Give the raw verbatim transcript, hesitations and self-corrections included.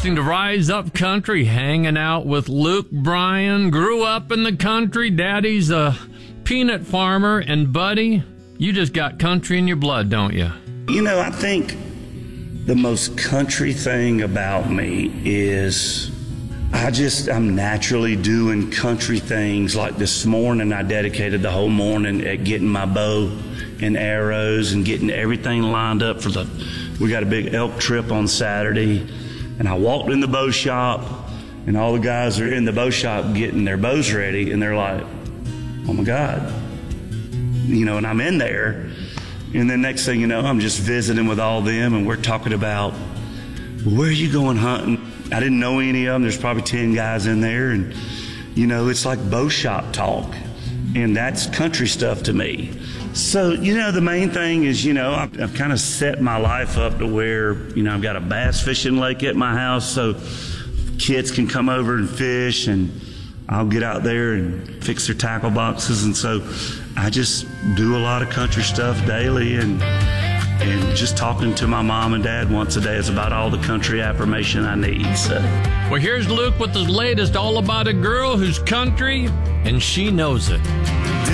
listening to Rise Up Country, hanging out with Luke Bryan. Grew up in the country. Daddy's a peanut farmer. And, buddy, you just got country in your blood, don't you? You know, I think the most country thing about me is I just, I'm naturally doing country things. Like this morning, I dedicated the whole morning at getting my bow and arrows and getting everything lined up for the, we got a big elk trip on Saturday. And I walked in the bow shop, and all the guys are in the bow shop getting their bows ready, and they're like, oh my God. You know, and I'm in there, and then next thing you know, I'm just visiting with all them, and we're talking about, well, where are you going hunting? I didn't know any of them. There's probably ten guys in there, and, you know, it's like bow shop talk, and that's country stuff to me. So, you know, the main thing is, you know, I've, I've kind of set my life up to where, you know, I've got a bass fishing lake at my house, so kids can come over and fish, and I'll get out there and fix their tackle boxes. And so I just do a lot of country stuff daily, and and just talking to my mom and dad once a day is about all the country affirmation I need. So, well, here's Luke with his latest, all about a girl who's country, and she knows it.